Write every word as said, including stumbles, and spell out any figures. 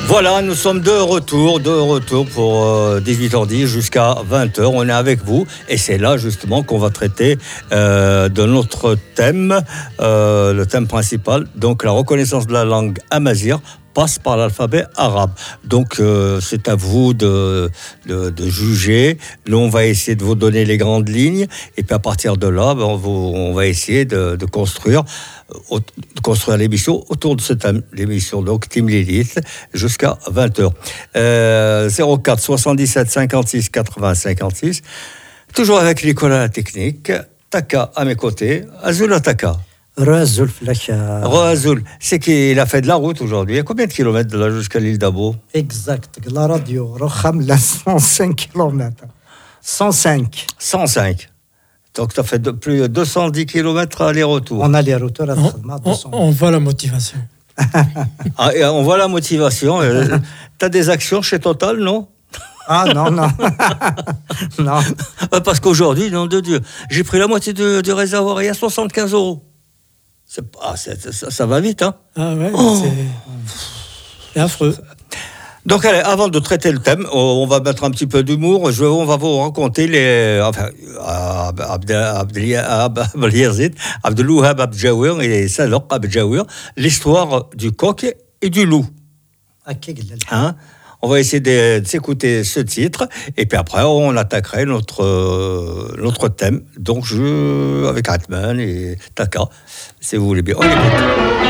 Voilà, nous sommes de retour, de retour pour euh, dix-huit heures dix jusqu'à vingt heures. On est avec vous et c'est là justement qu'on va traiter euh, de notre thème, euh, le thème principal, donc la reconnaissance de la langue amazigh passe par l'alphabet arabe. Donc euh, c'est à vous de, de, de juger. Nous, on va essayer de vous donner les grandes lignes et puis à partir de là, ben, on, vous, on va essayer de, de construire de construire l'émission autour de ce thème, l'émission donc Team Lilith jusqu'à vingt heures. Euh, zéro quatre soixante-dix-sept cinquante-six quatre-vingts cinquante-six. Toujours avec Nicolas la technique, Taka à mes côtés, Azul Taka. Azul Flaka. Azul, c'est qu'il a fait de la route aujourd'hui. Il y a combien de kilomètres de là jusqu'à l'île d'Abo? Exact. La radio, Rokham, la cent cinq kilomètres. cent cinq. cent cinq. Donc, tu as fait de, plus de deux cent dix kilomètres aller-retour. On a les retours à on, on, on voit la motivation. Ah, et on voit la motivation. Tu as des actions chez Total, non? Ah non, non. Non. Parce qu'aujourd'hui, nom de Dieu, j'ai pris la moitié du, du réservoir, il y a soixante-quinze euros. C'est, ah, c'est, ça, ça va vite, hein? Ah ouais, oh. c'est, c'est affreux. Donc, allez, avant de traiter le thème, on va mettre un petit peu d'humour. Je, on va vous raconter les. Enfin, Abdeliazid, Abdelouhab Abdjawir et Salok Abdjawir, l'histoire du coq et du loup. Hein? On va essayer de, de s'écouter ce titre, et puis après, on attaquerait notre, euh, notre thème. Donc, je, avec Atman et Taka, si vous voulez bien. On écoute.